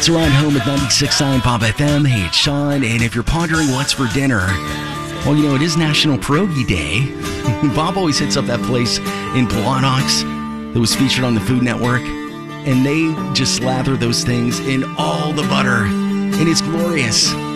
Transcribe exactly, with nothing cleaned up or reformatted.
It's Around Home at ninety-six point nine Pop F M. Hey, it's Sean, and if you're pondering what's for dinner, well, you know, it is National Pierogi Day. Bob always hits up that place in Planox that was featured on the Food Network, and they just slather those things in all the butter, and it's glorious.